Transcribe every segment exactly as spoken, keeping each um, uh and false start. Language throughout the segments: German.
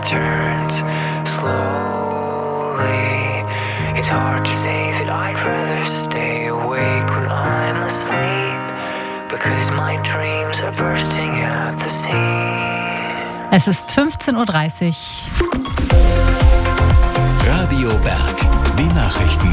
turns slowly. It's hard to say that I'd rather stay awake when I'm asleep, because my dreams are bursting at the seams. Es ist fünfzehn Uhr dreißig. Radio Berg, die Nachrichten.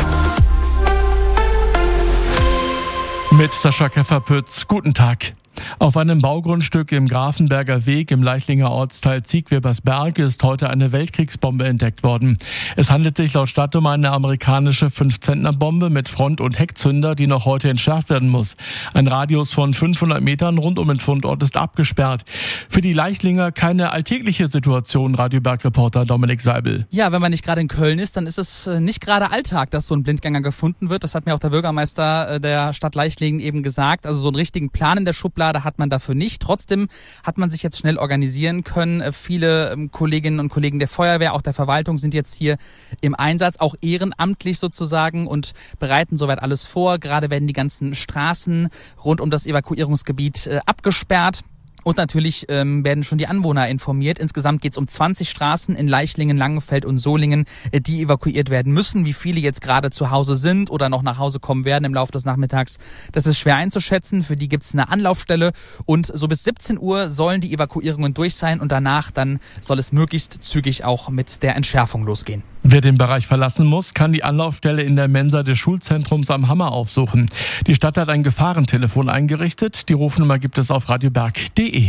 Mit Sascha Kefferpütz, guten Tag. Auf einem Baugrundstück im Grafenberger Weg im Leichlinger Ortsteil Ziegwebersberg ist heute eine Weltkriegsbombe entdeckt worden. Es handelt sich laut Stadt um eine amerikanische fünf-Zentner-Bombe mit Front- und Heckzünder, die noch heute entschärft werden muss. Ein Radius von fünfhundert Metern rund um den Fundort ist abgesperrt. Für die Leichlinger keine alltägliche Situation, Radio Berg-Reporter Dominik Seibel. Ja, wenn man nicht gerade in Köln ist, dann ist es nicht gerade Alltag, dass so ein Blindgänger gefunden wird. Das hat mir auch der Bürgermeister der Stadt Leichlingen eben gesagt. Also so einen richtigen Plan in der Schublade hat man dafür nicht. Trotzdem hat man sich jetzt schnell organisieren können. Viele Kolleginnen und Kollegen der Feuerwehr, auch der Verwaltung sind jetzt hier im Einsatz, auch ehrenamtlich sozusagen, und bereiten soweit alles vor. Gerade werden die ganzen Straßen rund um das Evakuierungsgebiet äh, abgesperrt. Und natürlich ähm, werden schon die Anwohner informiert. Insgesamt geht es um zwanzig Straßen in Leichlingen, Langenfeld und Solingen, äh, die evakuiert werden müssen. Wie viele jetzt gerade zu Hause sind oder noch nach Hause kommen werden im Laufe des Nachmittags, das ist schwer einzuschätzen. Für die gibt es eine Anlaufstelle. Und so bis siebzehn Uhr sollen die Evakuierungen durch sein. Und danach dann soll es möglichst zügig auch mit der Entschärfung losgehen. Wer den Bereich verlassen muss, kann die Anlaufstelle in der Mensa des Schulzentrums am Hammer aufsuchen. Die Stadt hat ein Gefahrentelefon eingerichtet. Die Rufnummer gibt es auf radioberg punkt de.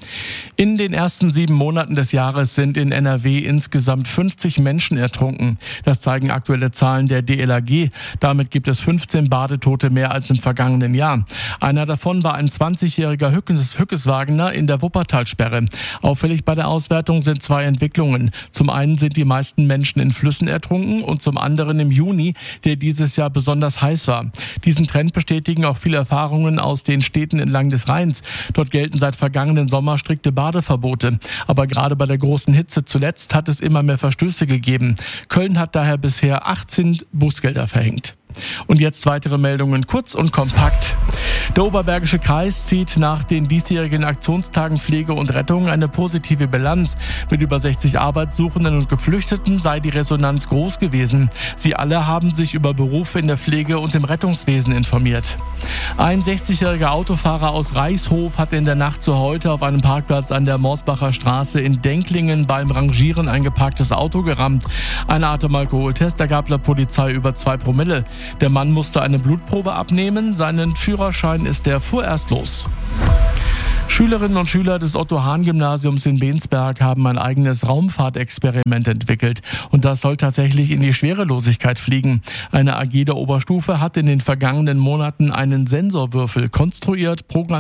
In den ersten sieben Monaten des Jahres sind in N R W insgesamt fünfzig Menschen ertrunken. Das zeigen aktuelle Zahlen der D L R G. Damit gibt es fünfzehn Badetote mehr als im vergangenen Jahr. Einer davon war ein zwanzigjähriger Hückes- Hückeswagener in der Wuppertalsperre. Auffällig bei der Auswertung sind zwei Entwicklungen. Zum einen sind die meisten Menschen in Flüssen ertrunken und zum anderen im Juni, der dieses Jahr besonders heiß war. Diesen Trend bestätigen auch viele Erfahrungen aus den Städten entlang des Rheins. Dort gelten seit vergangenen Sommer strikte Badeverbote. Aber gerade bei der großen Hitze zuletzt hat es immer mehr Verstöße gegeben. Köln hat daher bisher achtzehn Bußgelder verhängt. Und jetzt weitere Meldungen kurz und kompakt. Der Oberbergische Kreis zieht nach den diesjährigen Aktionstagen Pflege und Rettung eine positive Bilanz. Mit über sechzig Arbeitssuchenden und Geflüchteten sei die Resonanz groß gewesen. Sie alle haben sich über Berufe in der Pflege und im Rettungswesen informiert. Ein sechzigjähriger Autofahrer aus Reichshof hat in der Nacht zu heute auf einem Parkplatz an der Morsbacher Straße in Denklingen beim Rangieren ein geparktes Auto gerammt. Ein Atemalkoholtest ergab der Polizei über zwei Promille. Der Mann musste eine Blutprobe abnehmen. Seinen Führerschein ist er vorerst los. Schülerinnen und Schüler des Otto-Hahn-Gymnasiums in Bensberg haben ein eigenes Raumfahrtexperiment entwickelt. Und das soll tatsächlich in die Schwerelosigkeit fliegen. Eine A G der Oberstufe hat in den vergangenen Monaten einen Sensorwürfel konstruiert, programmiert